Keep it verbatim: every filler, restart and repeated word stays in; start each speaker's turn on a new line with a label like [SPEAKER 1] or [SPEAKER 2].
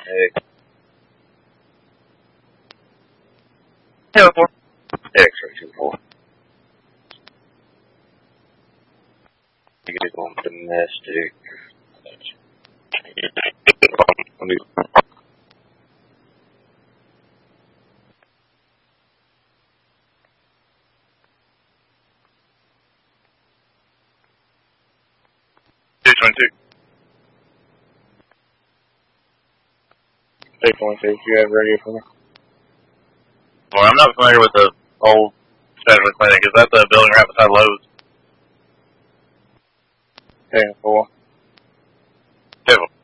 [SPEAKER 1] Hey.
[SPEAKER 2] Hey, four.
[SPEAKER 1] X-ray two four. You get on domestic. Let me.
[SPEAKER 2] two twenty-two.
[SPEAKER 1] Eight point six. You have radio for me?
[SPEAKER 2] Well, I'm not familiar with the old specialty clinic. Is that the building right beside Lowe's?
[SPEAKER 1] Ten four.
[SPEAKER 2] Two.